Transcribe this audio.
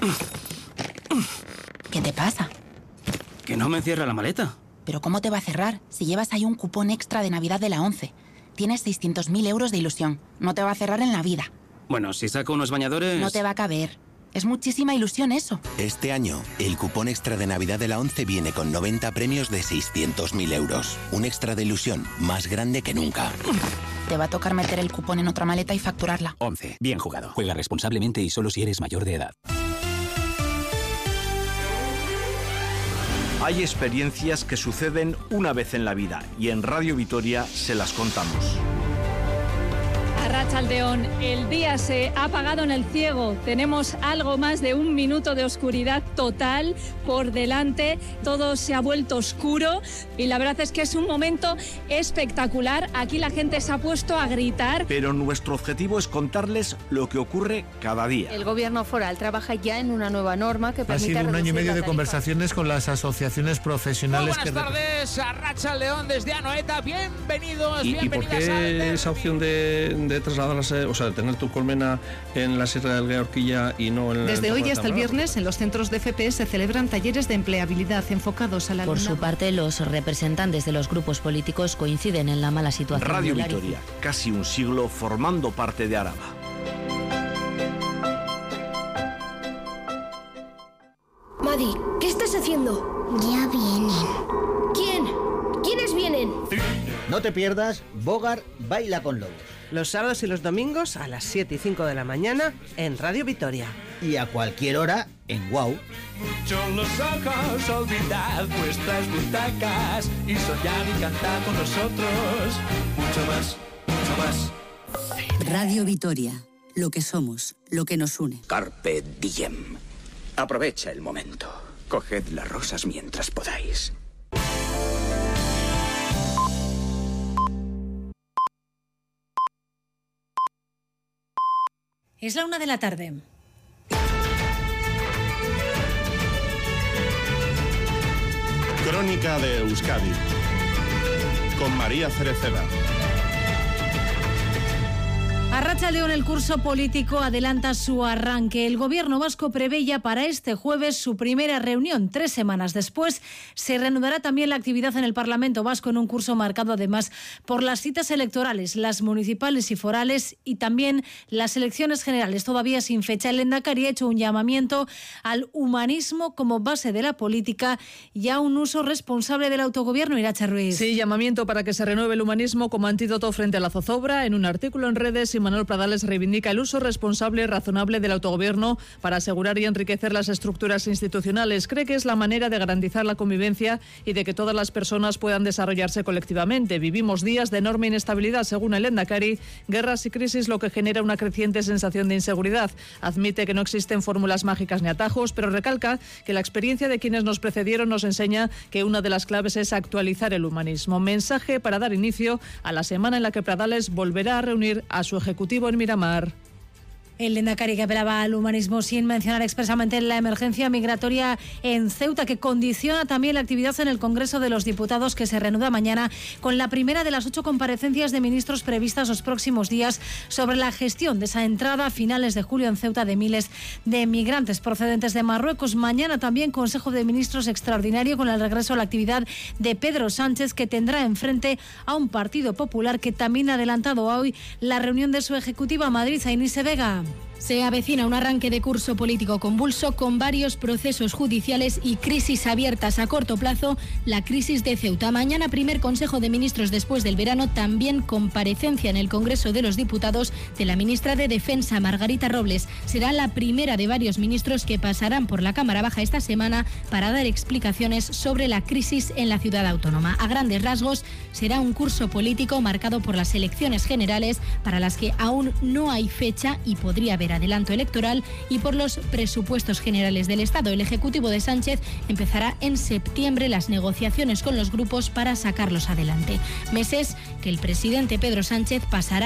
¿Qué te pasa? Que no me cierra la maleta. ¿Pero cómo te va a cerrar si llevas ahí un cupón extra de Navidad de la ONCE? Tienes 600.000 euros de ilusión. No te va a cerrar en la vida. Bueno, si saco unos bañadores... No te va a caber. Es muchísima ilusión eso. Este año, el cupón extra de Navidad de la ONCE viene con 90 premios de 600.000 euros. Un extra de ilusión más grande que nunca. Te va a tocar meter el cupón en otra maleta y facturarla. 11. Bien jugado. Juega responsablemente y solo si eres mayor de edad. Hay experiencias que suceden una vez en la vida y en Radio Vitoria se las contamos. Arratsaldeon, el día se ha apagado en el ciego. Tenemos algo más de 1 minuto de oscuridad total por delante. Todo se ha vuelto oscuro y la verdad es que es un momento espectacular. Aquí la gente se ha puesto a gritar. Pero nuestro objetivo es contarles lo que ocurre cada día. El gobierno foral trabaja ya en una nueva norma que permite... Ha sido 1 año y medio de conversaciones con las asociaciones profesionales. Muy buenas tardes, Arratsaldeon desde Anoeta. Bienvenidos, bienvenidas. ¿Y por qué esa opción de trasladarse, o sea, de tener tu colmena en la Sierra del Gueorquilla y no en... Desde hoy hasta el viernes, en los centros de FP se celebran talleres de empleabilidad enfocados a la... Por su parte, los representantes de los grupos políticos coinciden en la mala situación. Radio Vitoria, casi un siglo formando parte de Araba. Madi, ¿qué estás haciendo? Ya vienen. ¿Quién? ¿Quiénes vienen? No te pierdas Bogart Baila con Lobos. Los sábados y los domingos a las 7 y 5 de la mañana en Radio Vitoria. Y a cualquier hora en WOW. Mucho los ojos, olvidad vuestras butacas y soñar y cantar con nosotros. Mucho más, mucho más. Radio Vitoria, lo que somos, lo que nos une. Carpe diem. Aprovecha el momento. Coged las rosas mientras podáis. Es la 1 de la tarde. Crónica de Euskadi con María Cereceda. Arratsaldeon, el curso político adelanta su arranque. El gobierno vasco prevé ya para este jueves su primera reunión. 3 semanas después se reanudará también la actividad en el Parlamento Vasco en un curso marcado además por las citas electorales, las municipales y forales y también las elecciones generales. Todavía sin fecha, el Lehendakari ha hecho un llamamiento al humanismo como base de la política y a un uso responsable del autogobierno. Irache Ruiz. Sí, llamamiento para que se renueve el humanismo como antídoto frente a la zozobra. En un artículo en redes, Manuel Pradales reivindica el uso responsable y razonable del autogobierno para asegurar y enriquecer las estructuras institucionales. Cree que es la manera de garantizar la convivencia y de que todas las personas puedan desarrollarse colectivamente. Vivimos días de enorme inestabilidad, según el Lehendakari, guerras y crisis, lo que genera una creciente sensación de inseguridad. Admite que no existen fórmulas mágicas ni atajos, pero recalca que la experiencia de quienes nos precedieron nos enseña que una de las claves es actualizar el humanismo. Mensaje para dar inicio a la semana en la que Pradales volverá a reunir a su ejecutivo en Miramar. El Lehendakari que apelaba al humanismo sin mencionar expresamente la emergencia migratoria en Ceuta, que condiciona también la actividad en el Congreso de los Diputados, que se reanuda mañana con la primera de las 8 comparecencias de ministros previstas los próximos días sobre la gestión de esa entrada a finales de julio en Ceuta de miles de migrantes procedentes de Marruecos. Mañana también Consejo de Ministros extraordinario con el regreso a la actividad de Pedro Sánchez, que tendrá enfrente a un Partido Popular que también ha adelantado hoy la reunión de su ejecutiva a Madrid. Ainise Vega. Se avecina un arranque de curso político convulso con varios procesos judiciales y crisis abiertas a corto plazo. La crisis de Ceuta. Mañana primer Consejo de Ministros después del verano, también comparecencia en el Congreso de los Diputados de la ministra de Defensa, Margarita Robles. Será la primera de varios ministros que pasarán por la Cámara Baja esta semana para dar explicaciones sobre la crisis en la ciudad autónoma. A grandes rasgos, será un curso político marcado por las elecciones generales, para las que aún no hay fecha y podría haber adelanto electoral, y por los presupuestos generales del Estado. El Ejecutivo de Sánchez empezará en septiembre las negociaciones con los grupos para sacarlos adelante. Meses que el presidente Pedro Sánchez pasará